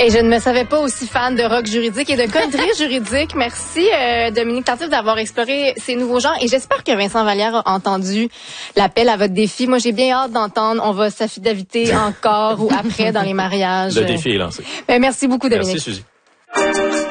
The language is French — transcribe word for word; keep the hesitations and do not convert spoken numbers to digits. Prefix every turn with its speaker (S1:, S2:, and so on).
S1: Et je ne me savais pas aussi fan de rock juridique et de conneries juridiques. Merci, euh, Dominique Tardif, d'avoir exploré ces nouveaux genres. Et j'espère que Vincent Vallière a entendu l'appel à votre défi. Moi, j'ai bien hâte d'entendre. On va s'affidaviter encore ou après dans les mariages.
S2: Le défi est lancé.
S1: Ben, merci beaucoup, Dominique.
S2: Merci, Suzy.